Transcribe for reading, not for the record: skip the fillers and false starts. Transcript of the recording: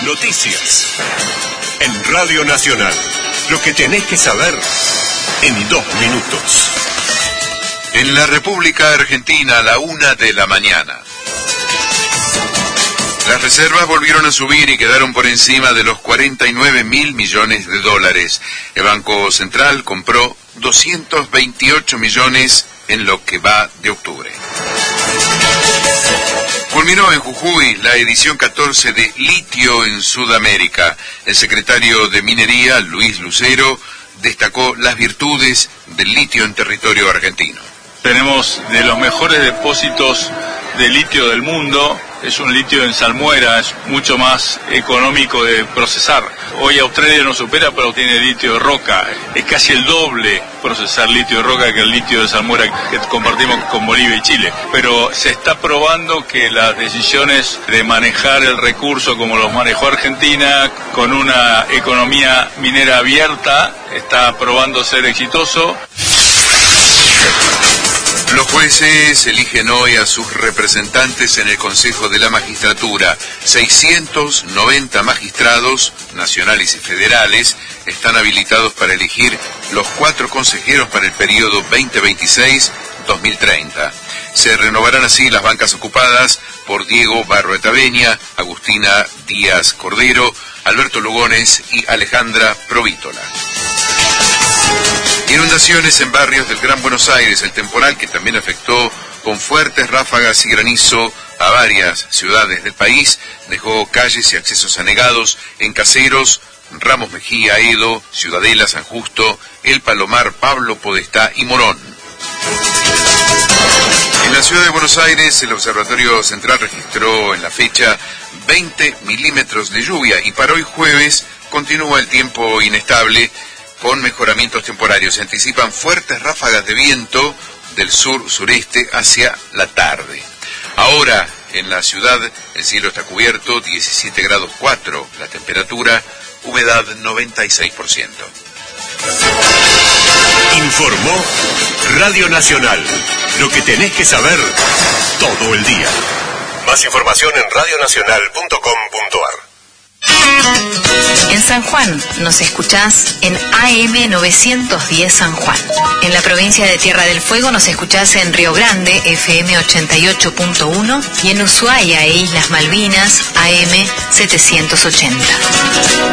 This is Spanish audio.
Noticias. En Radio Nacional. Lo que tenés que saber en 2 minutos. En la República Argentina, a la 1 de la mañana. Las reservas volvieron a subir y quedaron por encima de los 49.000 millones de dólares. El Banco Central compró 228 millones en lo que va de octubre. Culminó en Jujuy la edición 14 de Litio en Sudamérica. El secretario de Minería, Luis Lucero, destacó las virtudes del litio en territorio argentino. Tenemos de los mejores depósitos de litio del mundo. Es un litio en salmuera, es mucho más económico de procesar. Hoy Australia nos supera, pero tiene litio de roca. Es casi el doble procesar litio de roca que el litio de salmuera que compartimos con Bolivia y Chile. Pero se está probando que las decisiones de manejar el recurso como los manejó Argentina, con una economía minera abierta, está probando ser exitoso. Los jueces eligen hoy a sus representantes en el Consejo de la Magistratura. 690 magistrados, nacionales y federales, están habilitados para elegir los 4 consejeros para el periodo 2026-2030. Se renovarán así las bancas ocupadas por Diego Barroetaveña, Agustina Díaz Cordero, Alberto Lugones y Alejandra Provítola. Inundaciones en barrios del Gran Buenos Aires. El temporal, que también afectó con fuertes ráfagas y granizo a varias ciudades del país, dejó calles y accesos anegados en Caseros, Ramos Mejía, Edo, Ciudadela, San Justo, El Palomar, Pablo Podestá y Morón. En la ciudad de Buenos Aires, el Observatorio Central registró en la fecha 20 milímetros de lluvia y para hoy jueves continúa el tiempo inestable con mejoramientos temporarios. Se anticipan fuertes ráfagas de viento del sur-sureste hacia la tarde. Ahora, en la ciudad, el cielo está cubierto, 17 grados 4 la temperatura, humedad 96%. Informó Radio Nacional. Lo que tenés que saber todo el día. Más información en radionacional.com.ar. En San Juan nos escuchás en AM 910 San Juan. En la provincia de Tierra del Fuego nos escuchás en Río Grande, FM 88.1, y en Ushuaia e Islas Malvinas, AM 780.